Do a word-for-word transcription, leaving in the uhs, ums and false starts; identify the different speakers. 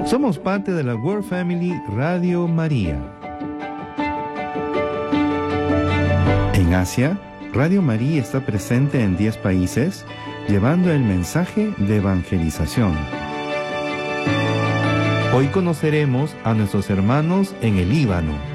Speaker 1: Somos parte de la World Family Radio María. En Asia, Radio María está presente en diez países, llevando el mensaje de evangelización. Hoy conoceremos a nuestros hermanos en el Líbano.